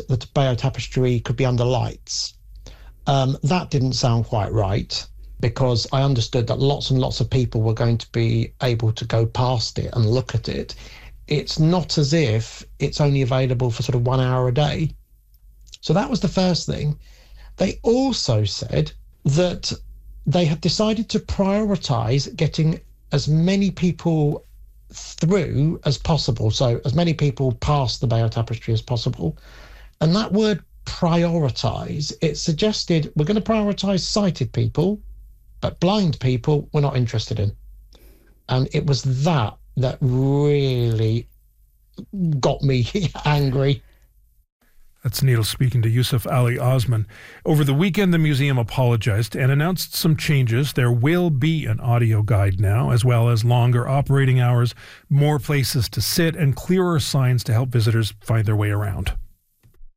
the Bayeux Tapestry could be under lights. That didn't sound quite right, because I understood that lots and lots of people were going to be able to go past it and look at it. It's not as if it's only available for sort of 1 hour a day. So that was the first thing. They also said that they had decided to prioritise getting as many people through as possible, so as many people past the Bayeux Tapestry as possible. And that word prioritise, it suggested we're going to prioritise sighted people, but blind people we're not interested in. And it was that really got me angry. That's Needle speaking to Yusuf Ali Osman. Over the weekend, the museum apologized and announced some changes. There will be an audio guide now, as well as longer operating hours, more places to sit, and clearer signs to help visitors find their way around.